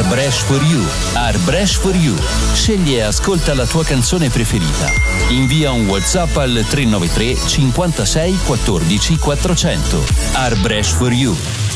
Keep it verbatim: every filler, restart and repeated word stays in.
Brescia for You. Art Brescia for You. Scegli e ascolta la tua canzone preferita. Invia un WhatsApp al tre nove tre cinquantasei quattordici quattrocento. Art Brescia for You.